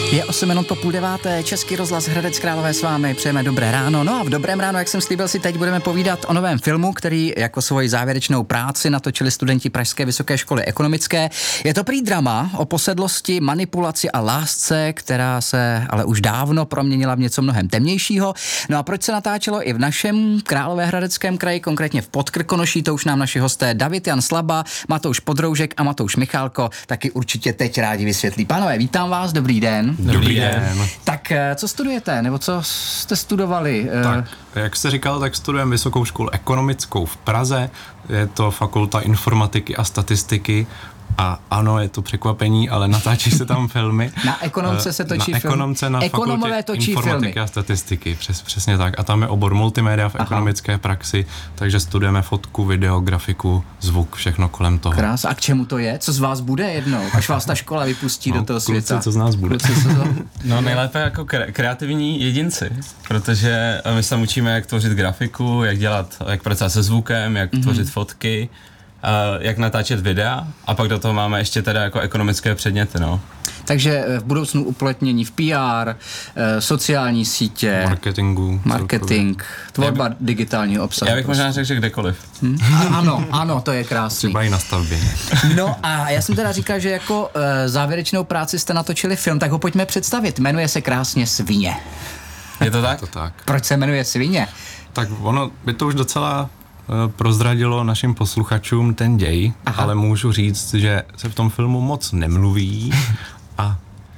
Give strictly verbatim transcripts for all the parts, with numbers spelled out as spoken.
Je osm minut po půl deváté, Český rozhlas Hradec Králové s vámi, přejeme dobré ráno. No a v dobrém ráno, jak jsem slíbil, si teď budeme povídat o novém filmu, který jako svoji závěrečnou práci natočili studenti Pražské vysoké školy ekonomické. Je to prý drama o posedlosti, manipulaci a lásce, která se ale už dávno proměnila v něco mnohem temnějšího. No a proč se natáčelo i v našem Královéhradeckém kraji, konkrétně v Podkrkonoší, to už nám naši hosté David Jan Slaba, Matouš Podroužek a Matouš Michálko taky určitě teď rádi vysvětlí. Pánové, vítám vás, dobrý den. Dobrý den. Tak co studujete, nebo co jste studovali? Tak, jak jste říkal, tak studujeme Vysokou školu ekonomickou v Praze. Je to fakulta informatiky a statistiky. A ano, je to překvapení, ale natáčí se tam filmy. Na ekonomce se točí na filmy. Ekonomce na Ekonomové fakultě točí informatiky filmy. A statistiky, přes, přesně tak. A tam je obor multimédia v Aha. ekonomické praxi, takže studujeme fotku, video, grafiku, zvuk, všechno kolem toho. Krás. A k čemu to je? Co z vás bude jednou, až vás ta škola vypustí no, do toho světa? Kluci, co z nás bude? Kluci, co to... No nejlépe jako kre- kreativní jedinci, protože my se tam učíme, jak tvořit grafiku, jak dělat, jak pracovat se zvukem, jak mm-hmm. tvořit fotky, Uh, jak natáčet videa a pak do toho máme ještě teda jako ekonomické předměty, no. Takže v budoucnu uplatnění v P R, sociální sítě, marketingu, marketing, tvorba by, digitálního obsahu. Já bych prostě. možná řekl, že kdekoliv. Hmm? A, ano, ano, to je krásný. Třeba i na stavbě. No a já jsem teda říkal, že jako uh, závěrečnou práci jste natočili film, tak ho pojďme představit. Jmenuje se krásně Svině. Je to tak? Je to tak. Proč se jmenuje Svině? Tak ono by to už docela prozradilo našim posluchačům ten děj, Aha. ale můžu říct, že se v tom filmu moc nemluví a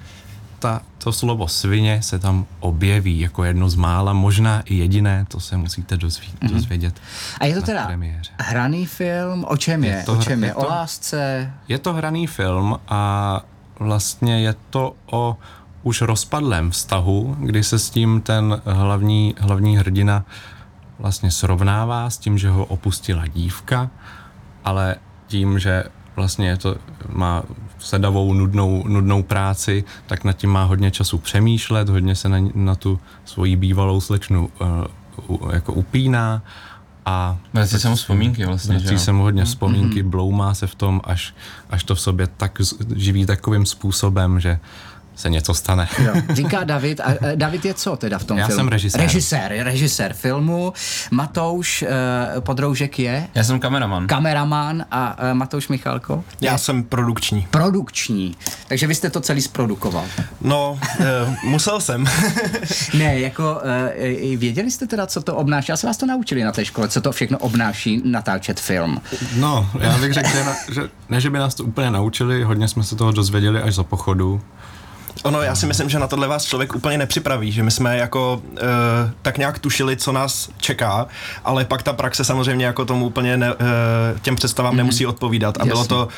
ta, to slovo svině se tam objeví jako jedno z mála, možná i jediné, to se musíte dozvědět. Mm-hmm. dozvědět a je to teda premiéře. Hraný film? O čem je? je to, o čem je? je to, o lásce? Je to hraný film a vlastně je to o už rozpadlém vztahu, kdy se s tím ten hlavní, hlavní hrdina vlastně srovnává s tím, že ho opustila dívka, ale tím, že vlastně to má sedavou, nudnou, nudnou práci, tak nad tím má hodně času přemýšlet, hodně se na, na tu svoji bývalou slečnu uh, jako upíná a vrací se mu vzpomínky vlastně, vrací se mu hodně vzpomínky, mm-hmm. bloumá se v tom, až, až to v sobě tak živí takovým způsobem, že se něco stane. Jo. Říká David. A David je co teda v tom Já filmu? Já jsem režisér. Režisér, režisér filmu. Matouš uh, Podroužek je? Já jsem kameraman. Kameraman a uh, Matouš Michálko? Já je? jsem produkční. Produkční. Takže vy jste to celý zprodukoval. No, uh, musel jsem. Ne, jako uh, věděli jste teda, co to obnáší? Já se vás to naučili na té škole, co to všechno obnáší natáčet film. No, já bych řekl, že, že ne, že by nás to úplně naučili, hodně jsme se toho dozvěděli až za pochodu. Ono, já si myslím, že na tohle vás člověk úplně nepřipraví, že my jsme jako e, tak nějak tušili, co nás čeká, ale pak ta praxe samozřejmě jako tomu úplně ne, e, těm představám mm-hmm. nemusí odpovídat a Jasně. bylo to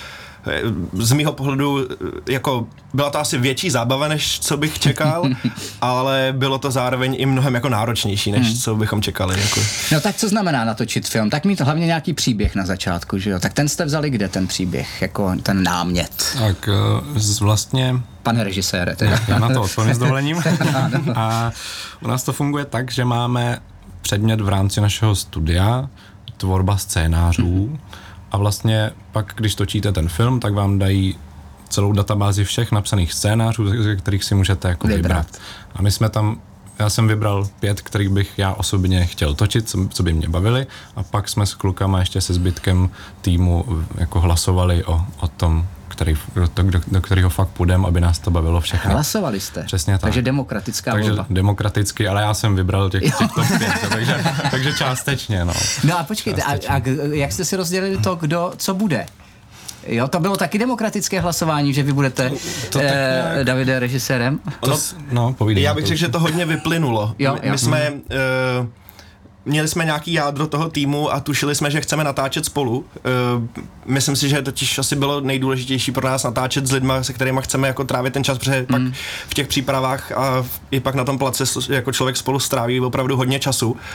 z mýho pohledu jako byla to asi větší zábava, než co bych čekal, ale bylo to zároveň i mnohem jako náročnější, než hmm. co bychom čekali. Jako. No tak co znamená natočit film? Tak mít hlavně nějaký příběh na začátku, že jo? Tak ten jste vzali kde, ten příběh, jako ten námět? Tak vlastně... Pane režisére, teda. Já na to odpovím s dovolením. A u nás to funguje tak, že máme předmět v rámci našeho studia, tvorba scénářů, hmm. a vlastně pak, když točíte ten film, tak vám dají celou databázi všech napsaných scénářů, ze kterých si můžete jako vybrat. vybrat. A my jsme tam, já jsem vybral pět, kterých bych já osobně chtěl točit, co, co by mě bavili, a pak jsme s klukama ještě se zbytkem týmu jako hlasovali o, o tom, který, do, do, do kterého fakt půjdeme, aby nás to bavilo všechno. Hlasovali jste? Přesně tak. Takže demokratická takže volba. demokraticky, ale já jsem vybral těch, těch top pět, takže, takže částečně, no. No a počkejte, a, a jak jste si rozdělili to, kdo, co bude? Jo, to bylo taky demokratické hlasování, že vy budete to eh, nějak... Davide režisérem? No, no povídej. Já bych řekl, že to hodně vyplynulo. Jo, my, jo. my jsme... Hmm. Uh, Měli jsme nějaký jádro toho týmu a tušili jsme, že chceme natáčet spolu. Uh, myslím si, že totiž asi bylo nejdůležitější pro nás natáčet s lidma, se kterými chceme jako trávit ten čas, protože mm. pak v těch přípravách a v, i pak na tom place jako člověk spolu stráví opravdu hodně času.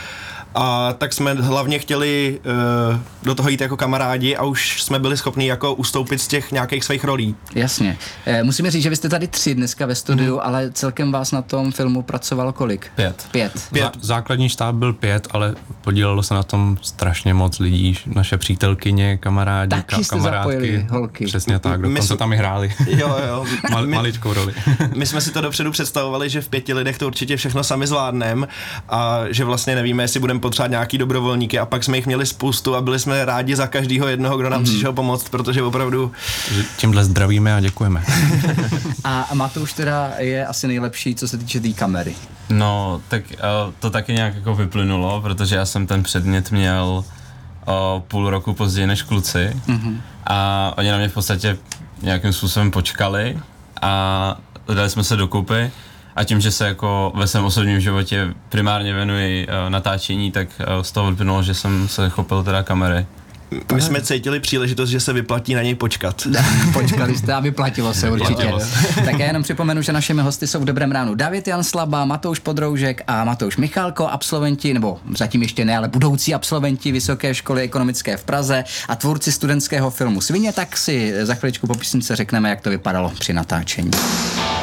A tak jsme hlavně chtěli uh, do toho jít jako kamarádi a už jsme byli schopni jako ustoupit z těch nějakých svých rolí. Jasně. E, musíme říct, že vy jste tady tři dneska ve studiu, hmm. ale celkem vás na tom filmu pracovalo kolik? Pět. Pět. Pět. Zá- základní štáb byl pět, ale podílelo se na tom strašně moc lidí, naše přítelkyně, kamarádi, Taky ka- jste kamarádky. zapojili holky. Přesně tak, dokonce jsme... tam i hráli. Jo, jo. Mal, my, maličkou roli. my jsme si to dopředu představovali, že v pěti lidech to určitě všechno sami zvládneme a že vlastně nevíme, jestli budeme potřebovat nějaký dobrovolníky, a pak jsme jich měli spoustu a byli jsme rádi za každého jednoho, kdo nám mm. přišel pomoct, protože opravdu... Tímhle zdravíme a děkujeme. A Matouš teda je asi nejlepší, co se týče té tý kamery. No, tak uh, to taky nějak jako vyplynulo, protože já jsem ten předmět měl uh, půl roku později než kluci mm-hmm. a oni na mě v podstatě nějakým způsobem počkali a dali jsme se dokupy a tím, že se jako ve svém osobním životě primárně věnuji uh, natáčení, tak uh, z toho vyplynulo, že jsem se chopil teda kamery. My jsme cítili příležitost, že se vyplatí na něj počkat. Počkali jste a vyplatilo se určitě. Tak já jenom připomenu, že našimi hosty jsou v Dobrém ránu David Jan Slaba, Matouš Podroužek a Matouš Michalko, absolventi, nebo zatím ještě ne, ale budoucí absolventi Vysoké školy ekonomické v Praze a tvůrci studentského filmu Svině, tak si za chviličku po písničce řekneme, jak to vypadalo při natáčení.